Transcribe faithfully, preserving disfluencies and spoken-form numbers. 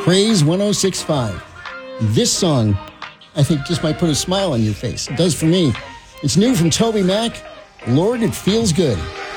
Praise one oh six point five. This song, I think, just might put a smile on your face. It does for me. It's new from Toby Mac. Lord, it feels good.